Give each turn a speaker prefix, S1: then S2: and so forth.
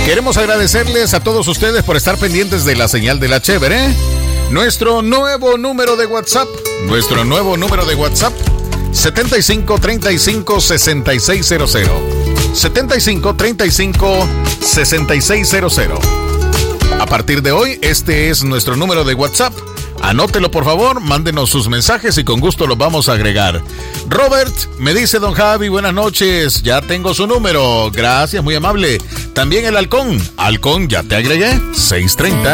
S1: Queremos agradecerles a todos ustedes por estar pendientes de la señal de la chévere. Nuestro nuevo número de WhatsApp. 75 35 6600. 75 35 6600. A partir de hoy, este es nuestro número de WhatsApp. Anótelo, por favor, mándenos sus mensajes y con gusto los vamos a agregar. Robert, me dice don Javi, buenas noches, ya tengo su número. Gracias, muy amable. También el Halcón, ya te agregué, 630